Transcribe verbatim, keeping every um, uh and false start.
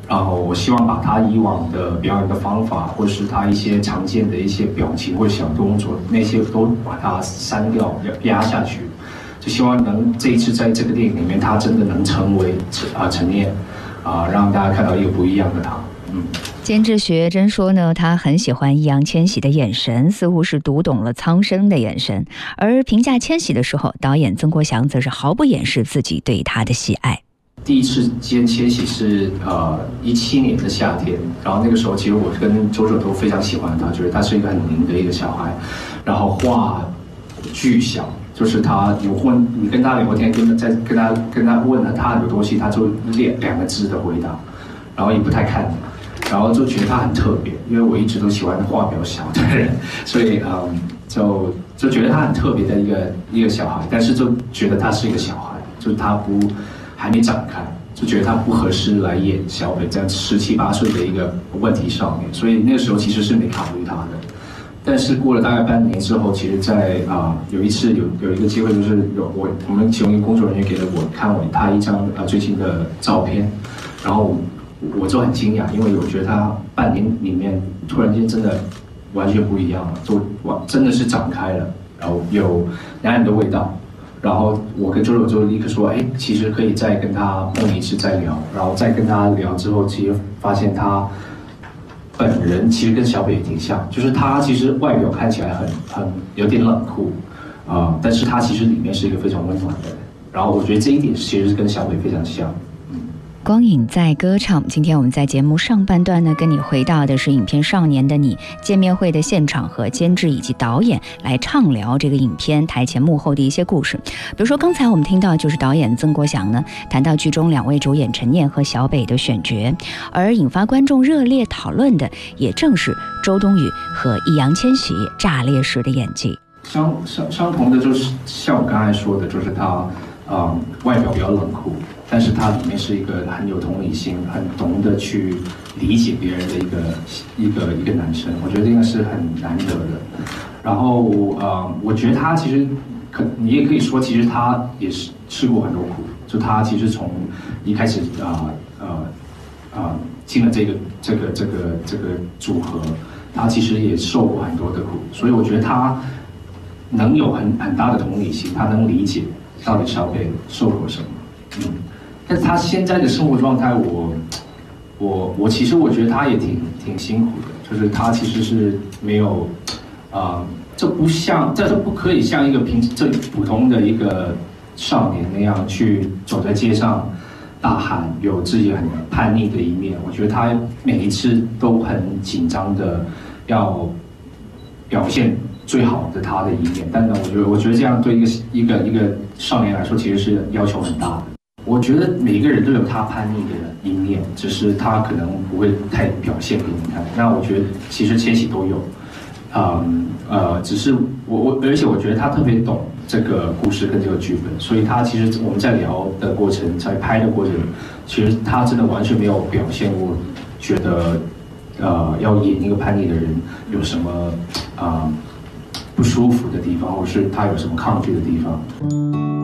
然后我希望把他以往的表演的方法，或是他一些常见的一些表情或者小动作，那些都把它删掉、压下去。就希望能这一次在这个电影里面，他真的能成为啊陈念啊，让大家看到一个不一样的他。嗯。 监制许月珍说呢，他很喜欢易烊千玺的眼神，似乎是读懂了苍生的眼神。而评价千玺的时候，导演曾国祥则是毫不掩饰自己对他的喜爱。 第一次见千玺是呃一七年的夏天，然后那个时候其实我跟周周都非常喜欢他，就是他是一个很灵的一个小孩，然后话巨小，就是他有问你跟他聊天，跟在跟他跟他问了他很多东西，他就两两个字的回答，然后也不太看你。然后就觉得他很特别，因为我一直都喜欢话比较小的人，所以嗯，就就觉得他很特别的一个一个小孩，但是就觉得他是一个小孩，就是他不还没长开，就觉得他不合适来演小北这样十七八岁的一个问题少年，所以那个时候其实是没考虑他的。但是过了大概半年之后，其实在啊、呃、有一次有有一个机会，就是有我我们其中一个工作人员给了我看我他一张啊、呃、最近的照片，然后。我就很惊讶，因为我觉得他半年里面突然间真的完全不一样了，就完真的是长开了，然后有男人的味道。然后我跟周周就立刻说，哎，其实可以再跟他碰一次再聊，然后再跟他聊之后，其实发现他本人其实跟小北也挺像，就是他其实外表看起来很很有点冷酷啊、呃，但是他其实里面是一个非常温暖的人。然后我觉得这一点其实跟小北非常像。 光影在歌唱，今天我们在节目上半段呢，跟你回到的是影片《少年的你》见面会的现场，和监制以及导演来畅聊这个影片台前幕后的一些故事。比如说刚才我们听到就是导演曾国祥呢谈到剧中两位主演陈念和小北的选角，而引发观众热烈讨论的也正是周冬雨和易烊千玺炸裂式的演技。 相相相同的就是像我刚才说的，就是他呃外表比较冷酷，但是他里面是一个很有同理心、很懂得去理解别人的一个一个一个男生，我觉得应该是很难得的。然后呃，我觉得他其实可你也可以说，其实他也是吃过很多苦。就他其实从一开始啊呃呃呃进了这个这个这个这个组合，他其实也受过很多的苦，所以我觉得他能有很很大的同理心，他能理解到底小北受过什么。嗯，但是他现在的生活状态，我，我我其实我觉得他也挺挺辛苦的，就是他其实是没有，啊、呃，这不像，这不可以像一个平这普通的一个少年那样去走在街上大喊，有自己很叛逆的一面。我觉得他每一次都很紧张的要表现最好的他的一面，但是我觉得我觉得这样对一个一个一个少年来说，其实是要求很大的。我觉得每个人都有他叛逆的一面，只是他可能不会太表现给你看。那我觉得其实千玺都有，嗯呃，只是我我而且我觉得他特别懂这个故事跟这个剧本，所以他其实我们在聊的过程，在拍的过程，其实他真的完全没有表现过觉得呃要演一个叛逆的人有什么啊、呃、不舒服的地方，或是他有什么抗拒的地方。